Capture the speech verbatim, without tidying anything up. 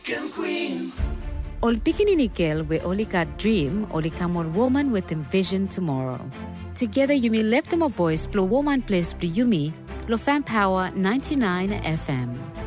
Ol pikinini girl we only got dream, only come on woman with envision tomorrow. Together you may lift them a voice, blow woman place, blow you me, Lo Fan Power ninety-nine F M.